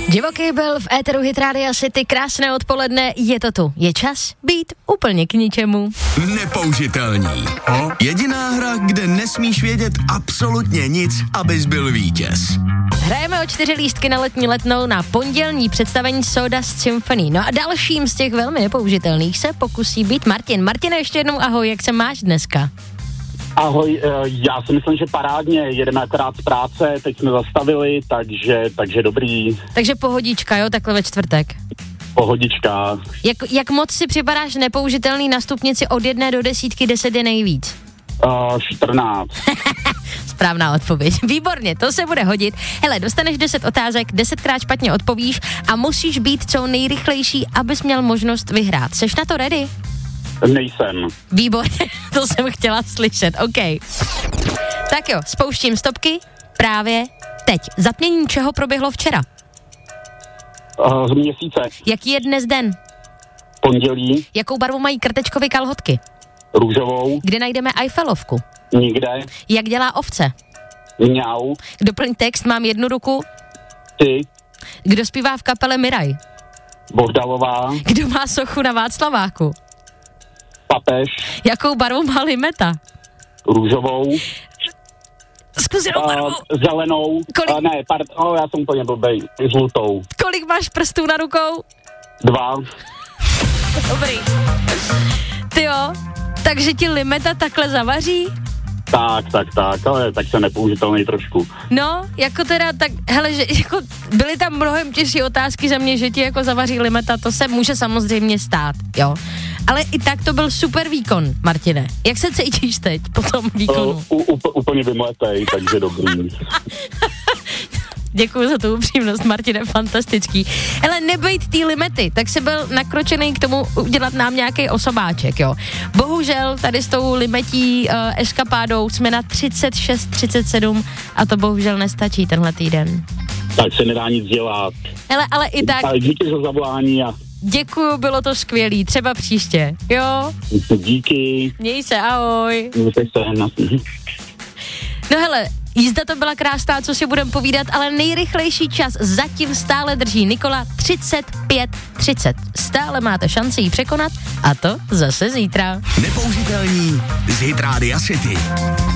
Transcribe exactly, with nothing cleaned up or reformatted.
Divoký byl v éteru Hit Rádia City, krásné odpoledne, je to tu. Je čas být úplně k ničemu. Nepoužitelní. Jediná hra, kde nesmíš vědět absolutně nic, abys byl vítěz. Hrajeme o čtyři lístky na letní Letnou na pondělní představení Sawdust Symphony. No a dalším z těch velmi nepoužitelných se pokusí být Martin. Martine, ještě jednou ahoj, jak se máš dneska? Ahoj, já si myslím, že parádně, jedeme akorát z práce, teď jsme zastavili, takže, takže dobrý. Takže pohodička, jo, takhle ve čtvrtek. Pohodička. Jak, jak moc si připadáš nepoužitelný na stupnici od jedné do desítky, deset je nejvíc? Uh, čtrnáct. Správná odpověď. Výborně, to se bude hodit. Hele, dostaneš deset otázek, desetkrát špatně odpovíš a musíš být co nejrychlejší, abys měl možnost vyhrát. Seš na to ready? Nejsem. Výborně, to jsem chtěla slyšet, OK. Tak jo, spouštím stopky právě teď. Zatmění čeho proběhlo včera? Uh, z měsíce. Jaký je dnes den? Pondělí. Jakou barvu mají krtečkovy kalhotky? Růžovou. Kde najdeme Eiffelovku? Nikde. Jak dělá ovce? Mňau. Doplň text, mám jednu ruku. Ty. Kdo zpívá v kapele Miraj? Bohdalová. Kdo má sochu na Václaváku? Papež. Jakou barvu má limeta? Růžovou. Zkus jenom barvu. Uh, zelenou. Kolik? Uh, ne, pardon, oh, já jsem úplně blbej. Žlutou. Kolik máš prstů na rukou? Dva. Dobrý. Ty jo, takže ti limeta takhle zavaří? Tak, tak, tak, ale tak jsem nepoužitelný trošku. No, jako teda, tak, hele, že jako byly tam mnohem těžší otázky za mě, že ti jako zavaří limeta, to se může samozřejmě stát, jo. Ale i tak to byl super výkon, Martine. Jak se cítíš teď po tom výkonu? Uh, u, u, úplně vymletej, takže dobrý. Děkuji za tu upřímnost, Martine, fantastický. Hele, nebejt tý limety, tak jsi byl nakročený k tomu udělat nám nějaký osobáček, jo. Bohužel tady s tou limetí uh, eskapádou jsme na třicet šest třicet sedm a to bohužel nestačí tenhle týden. Tak se nedá nic dělat. Hele, ale i tak... Ale díky za zavolání a... Děkuju, bylo to skvělý, třeba příště, jo? Díky. Měj se, ahoj. Mějte se, na... No hele, jízda to byla krásná, co si budem povídat, ale nejrychlejší čas zatím stále drží Nikola třicet pět třicet. Stále máte šanci ji překonat a to zase zítra. Nepoužitelní z Hit Rádia City.